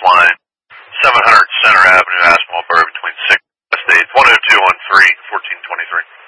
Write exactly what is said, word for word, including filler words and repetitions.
line, seven hundred Center Avenue, Asmalberg, between six Estates, one oh two one three, fourteen twenty-three.